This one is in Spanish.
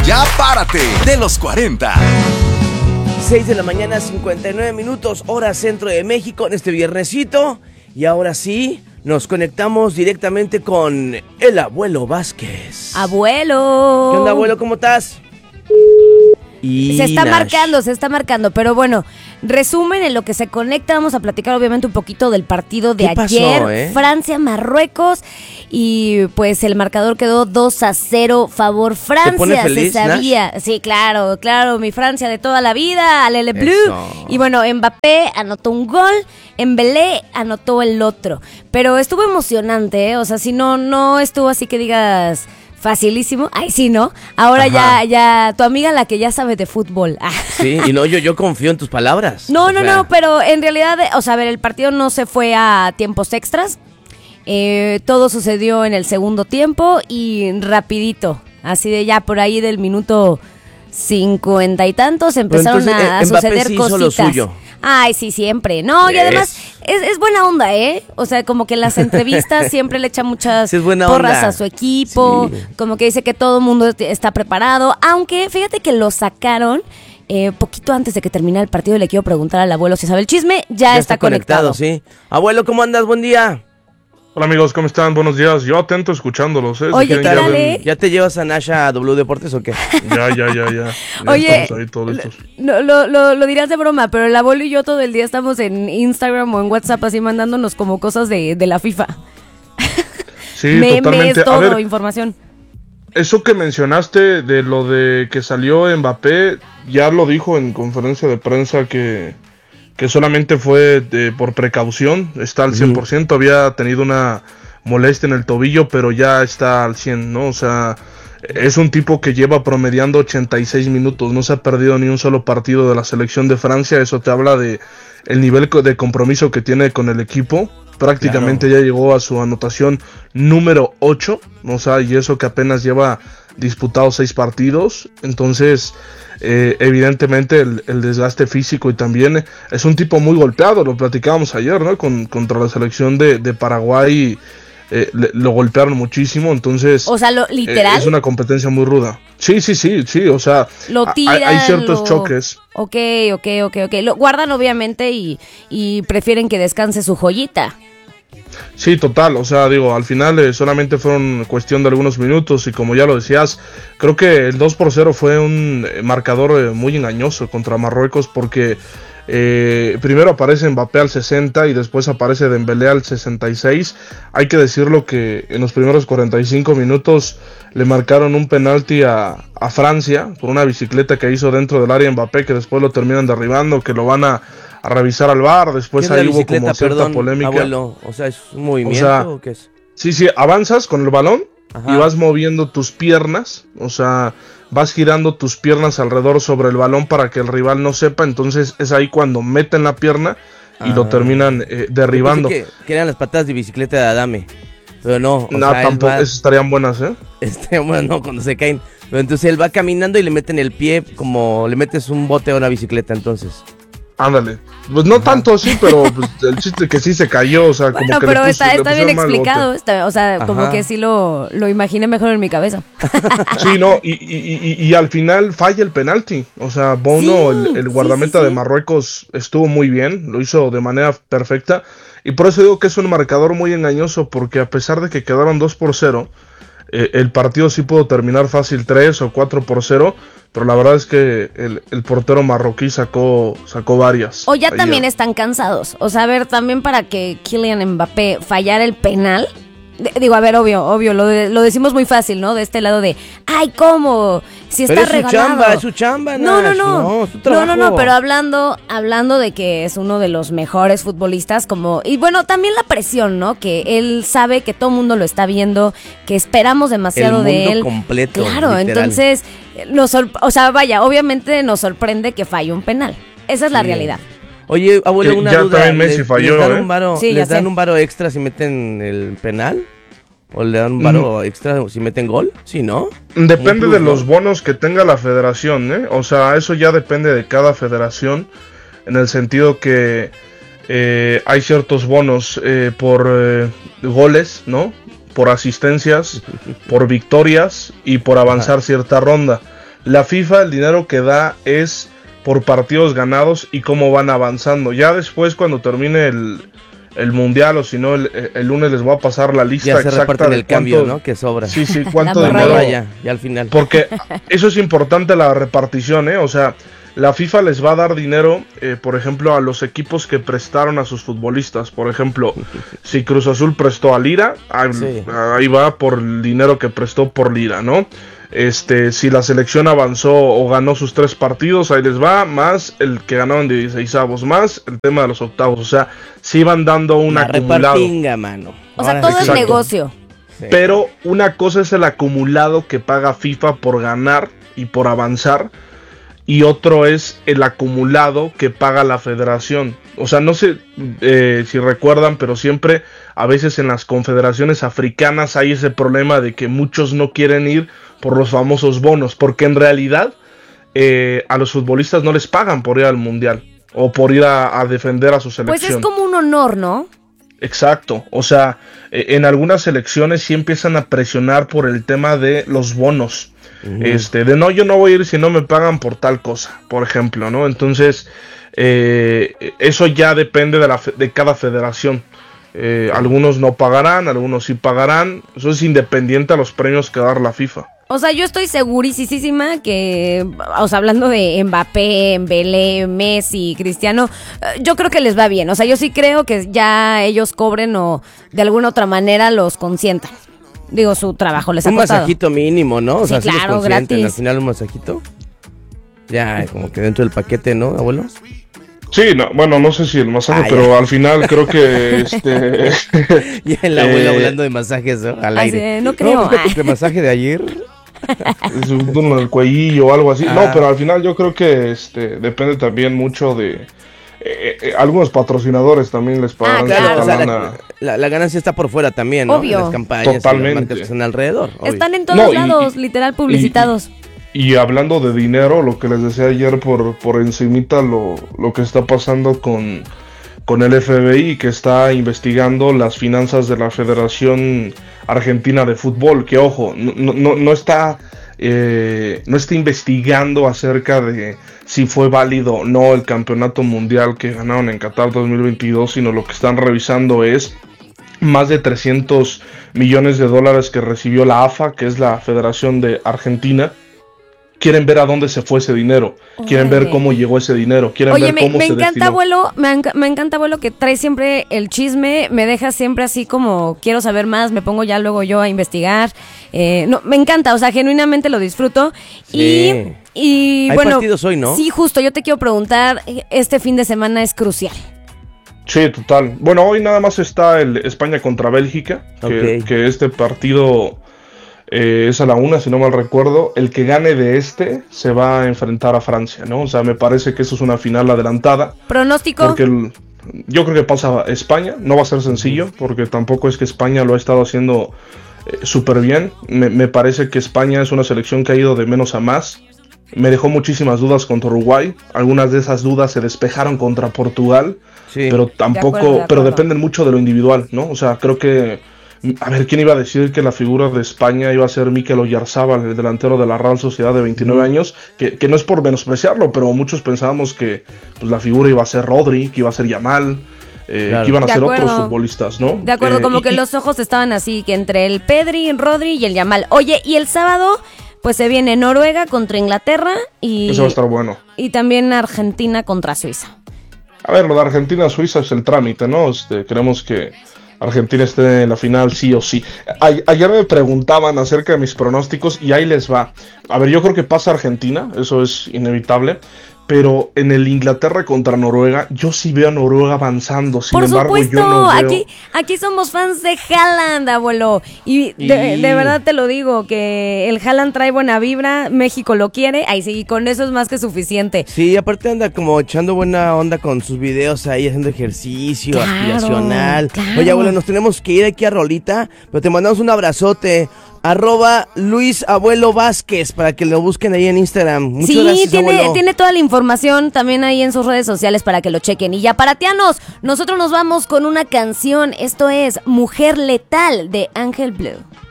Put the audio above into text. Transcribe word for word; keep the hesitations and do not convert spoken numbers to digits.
Ya párate de los cuarenta. seis de la mañana, cincuenta y nueve minutos, hora centro de México en este viernesito. Y ahora sí, nos conectamos directamente con el abuelo Vázquez. ¡Abuelo! ¿Qué onda, abuelo? ¿Cómo estás? Y se está Nash. marcando, se está marcando, pero bueno, resumen en lo que se conecta, vamos a platicar obviamente un poquito del partido de ¿Qué pasó, ayer, eh? Francia-Marruecos, y pues el marcador quedó dos a cero favor Francia. ¿Te pone feliz, se sabía, Nash? sí, claro, claro, mi Francia de toda la vida, Alele Bleu. Eso. Y bueno, Mbappé anotó un gol, Embelé anotó el otro, pero estuvo emocionante, ¿eh? O sea, si no, no estuvo así que digas... facilísimo. Ay, sí, ¿no? Ahora ya, Ajá. ya, tu amiga la que ya sabe de fútbol. Sí, y no, yo, yo confío en tus palabras. No, O no, sea, no, pero en realidad, o sea, a ver, el partido no se fue a tiempos extras. Eh, todo sucedió en el segundo tiempo y rapidito. Así de ya por ahí del minuto cincuenta y tantos empezaron entonces, a, a eh, Mbappé suceder sí hizo cositas. lo suyo. Ay, sí, siempre. No, y además es, es buena onda, ¿eh? O sea, como que en las entrevistas siempre le echa muchas Sí, es buena porras onda. a su equipo, Sí. como que dice que todo el mundo est- está preparado, aunque fíjate que lo sacaron eh, poquito antes de que terminara el partido y le quiero preguntar al abuelo si sabe el chisme, ya, Ya está, conectado. sí. Abuelo, ¿cómo andas? Buen día. Hola amigos, ¿cómo están? Buenos días. Yo atento escuchándolos, ¿eh? Si Oye, quieren, ¿qué ya tal, ven- eh? ¿Ya te llevas a Nash a W Deportes o qué? Ya, ya, ya, ya. Ya Oye, estamos ahí todos listos. no, lo, lo, lo dirás de broma, pero el abuelo y yo todo el día estamos en Instagram o en WhatsApp así mandándonos como cosas de, de la FIFA. Sí, Memes, totalmente. A todo, ver, información. eso que mencionaste de lo de que salió Mbappé, ya lo dijo en conferencia de prensa que, que solamente fue de- por precaución, está al cien por ciento, había tenido una molestia en el tobillo, pero ya está al cien, ¿no? O sea, es un tipo que lleva promediando ochenta y seis minutos, no se ha perdido ni un solo partido de la selección de Francia, eso te habla de el nivel co- de compromiso que tiene con el equipo. Prácticamente ya llegó a su anotación número ocho, o sea, y eso que apenas lleva disputado seis partidos. Entonces, eh, evidentemente el, el desgaste físico y también es un tipo muy golpeado, lo platicábamos ayer, ¿no? Con, contra la selección de, de Paraguay, eh, le- lo golpearon muchísimo, entonces O sea, lo, eh, literal. es una competencia muy ruda. Sí, sí, sí, sí, o sea, Lo hay- tiran, hay ciertos lo- choques. Ok, ok, ok, ok. Lo guardan obviamente y, y prefieren que descanse su joyita. Sí, total, o sea, digo, al final eh, solamente fueron cuestión de algunos minutos y como ya lo decías, creo que el dos por cero fue un eh, marcador eh, muy engañoso contra Marruecos porque eh, primero aparece Mbappé al sesenta y después aparece Dembélé al sesenta y seis. Hay que decirlo que en los primeros cuarenta y cinco minutos le marcaron un penalti a, a Francia por una bicicleta que hizo dentro del área Mbappé que después lo terminan derribando, que lo van a, a revisar al V A R, después ¿Qué es la ahí hubo bicicleta, como cierta perdón, polémica. abuelo? O sea, ¿es un movimiento O sea, o qué es? Sí, sí, avanzas con el balón Ajá. y vas moviendo tus piernas, o sea, vas girando tus piernas alrededor sobre el balón para que el rival no sepa, entonces es ahí cuando meten la pierna y Ah. lo terminan eh, derribando. Yo pensé que, que eran las patadas de bicicleta de Adame, pero no, o No, sea, él tampoco, va- esas estarían buenas, ¿eh? este, bueno, no, cuando se caen, pero entonces él va caminando y le meten el pie como le metes un bote a una bicicleta, entonces. Ándale. Pues no tanto así, pero pues, el chiste que sí se cayó, o sea, como Bueno, que pero le puso- está, le está bien pusieron mal bote. explicado. está- o sea, como Ajá. que sí lo, lo imaginé mejor en mi cabeza. Sí, no, y, y, y, y al final falla el penalti. O sea, Bono, Sí, el, el sí, guardameta sí, sí. de Marruecos, estuvo muy bien, lo hizo de manera perfecta. Y por eso digo que es un marcador muy engañoso, porque a pesar de que quedaron dos por cero, eh, el partido sí pudo terminar fácil tres o cuatro por cero, pero la verdad es que el, el portero marroquí sacó, sacó varias. O ya ayer. también están cansados. O sea, a ver, también para que Kylian Mbappé fallara el penal. de- digo, a ver, obvio, obvio, lo, de- lo decimos muy fácil, ¿no? De este lado de, ay, ¿cómo? Si Pero está es su regalado. chamba, es su chamba, No, no, Nash, no. no, es su No, no, no, trabajo. pero hablando, hablando de que es uno de los mejores futbolistas, como, y bueno, también la presión, ¿no? Que él sabe que todo el mundo lo está viendo, que esperamos demasiado El de mundo él. completo, Claro, literal. entonces, nos sor- o sea, vaya, obviamente nos sorprende que falle un penal. Esa es la Sí. realidad. Oye, abuelo, Que una ya duda. también Messi ¿Les, falló, les dan ¿eh? un varo, Sí, ya ¿les dan sé. un varo extra si meten el penal? ¿O le dan un varo extra si meten gol? Sí, ¿no? Depende Un plus, de ¿no? los bonos que tenga la federación, ¿eh? O sea, eso ya depende de cada federación, en el sentido que eh, hay ciertos bonos eh, por eh, goles, ¿no? Por asistencias, por victorias y por avanzar cierta ronda. La FIFA, el dinero que da es por partidos ganados y cómo van avanzando. Ya después, cuando termine el, el mundial, o si no, el, el lunes les voy a pasar la lista ya se exacta del cuánto, cambio, ¿no? Que sobra. Sí, sí, cuánto La dinero. Ya, ya al final. Porque eso es importante, la repartición, ¿eh? O sea, la FIFA les va a dar dinero, eh, por ejemplo, a los equipos que prestaron a sus futbolistas. Por ejemplo, si Cruz Azul prestó a Lira, ahí, Sí. ahí va por el dinero que prestó por Lira, ¿no? Este, si la selección avanzó o ganó sus tres partidos, ahí les va, más el que ganaron de dieciseisavos, más el tema de los octavos. O sea, sí van dando un La acumulado. repartinga, mano. O sea, Ahora todo sí. es Exacto. negocio. Sí. Pero una cosa es el acumulado que paga FIFA por ganar y por avanzar, y otro es el acumulado que paga la federación. O sea, no sé eh, si recuerdan, pero siempre a veces en las confederaciones africanas hay ese problema de que muchos no quieren ir por los famosos bonos, porque en realidad eh, a los futbolistas no les pagan por ir al mundial o por ir a, a defender a su selección. Pues es como un honor, ¿no? Exacto, o sea, eh, en algunas selecciones sí empiezan a presionar por el tema de los bonos. Uh-huh. Este, de no, yo no voy a ir si no me pagan por tal cosa, por ejemplo, ¿no? Entonces, eh, eso ya depende de, la fe- de cada federación. Eh, algunos no pagarán, algunos sí pagarán. Eso es independiente a los premios que da la FIFA. O sea, yo estoy segurísima que, o sea, hablando de Mbappé, Embelé, Messi, Cristiano, yo creo que les va bien. O sea, yo sí creo que ya ellos cobren o de alguna otra manera los consientan. Digo, su trabajo les ha Un costado. masajito mínimo, ¿no? O Sí, sea, sí los claro, consienten, gratis. al final un masajito. Ya, como que dentro del paquete, ¿no, abuelo? Sí, no, bueno, no sé si el masaje, Ah, pero ya. al final creo que este Y el abuelo Eh, hablando de masajes, ¿no? Al Así aire. de, no creo. fíjate que el masaje de ayer. es uno en el cuellillo o algo así. Ah. No, pero al final yo creo que este depende también mucho de eh, eh, algunos patrocinadores también les pagan Ah, claro, cierta o sea, lana. la, la, la ganancia está por fuera también, ¿no? Obvio. En las campañas y las Totalmente. marcas que están alrededor. obvio. Están en todos No, y- lados, y- literal, publicitados. Y hablando de dinero, lo que les decía ayer por, por encimita, lo, lo que está pasando con, con el F B I, que está investigando las finanzas de la Federación Argentina de Fútbol, que ojo, no, no, no está eh, no está investigando acerca de si fue válido o no el campeonato mundial que ganaron en Qatar dos mil veintidós, sino lo que están revisando es más de trescientos millones de dólares que recibió la A F A, que es la Federación de Argentina. Quieren ver a dónde se fue ese dinero, quieren Órale. ver cómo llegó ese dinero, quieren Oye, ver me, cómo me se encanta, destinó. abuelo, me, enca- me encanta, abuelo, que trae siempre el chisme, me deja siempre así como, quiero saber más, me pongo ya luego yo a investigar. Eh, no, me encanta, o sea, genuinamente lo disfruto. Sí. Y, y Hay bueno, partidos hoy, ¿no? sí, justo, yo te quiero preguntar, este fin de semana es crucial. Sí, total. Bueno, hoy nada más está el España contra Bélgica, que, Ok. que este partido eh, es a la una, si no mal recuerdo. El que gane de este se va a enfrentar a Francia, ¿no? O sea, me parece que eso es una final adelantada. ¿Pronóstico? Porque el- yo creo que pasa a España, no va a ser sencillo, porque tampoco es que España lo ha estado haciendo eh, súper bien. Me, me parece que España es una selección que ha ido de menos a más. Me dejó muchísimas dudas contra Uruguay. Algunas de esas dudas se despejaron contra Portugal, Sí. pero De tampoco, acuerdo, de pero acuerdo. dependen mucho de lo individual, ¿no? O sea, creo que, a ver, ¿quién iba a decir que la figura de España iba a ser Mikel Oyarzábal, el delantero de la Real Sociedad de veintinueve años? Que, que no es por menospreciarlo, pero muchos pensábamos que pues, la figura iba a ser Rodri, que iba a ser Yamal, eh, Claro. que iban a De ser acuerdo. otros futbolistas, ¿no? De acuerdo, Eh, como y- que y- los ojos estaban así, que entre el Pedri, Rodri y el Yamal. Oye, y el sábado, pues se viene Noruega contra Inglaterra y, Eso va a estar bueno. y también Argentina contra Suiza. A ver, lo de Argentina-Suiza es el trámite, ¿no? Este, queremos que Argentina esté en la final sí o sí. A- ayer me preguntaban acerca de mis pronósticos y ahí les va. A ver, yo creo que pasa Argentina, eso es inevitable. Pero en el Inglaterra contra Noruega, yo sí veo a Noruega avanzando. Sin Por embargo, supuesto, yo no veo... aquí, aquí somos fans de Haaland, abuelo. Y de, Y- de verdad te lo digo, que el Haaland trae buena vibra, México lo quiere, ahí sí, y con eso es más que suficiente. Sí, aparte anda como echando buena onda con sus videos ahí, haciendo ejercicio, Claro, aspiracional. claro. Oye, abuelo, nos tenemos que ir aquí a Rolita, pero te mandamos un abrazote. Arroba Luis Abuelo Vázquez, para que lo busquen ahí en Instagram. Muchas Sí, gracias, tiene, abuelo. tiene toda la información también ahí en sus redes sociales para que lo chequen. Y ya para Tianos, nosotros nos vamos con una canción. Esto es Mujer Letal de Ángel Blue.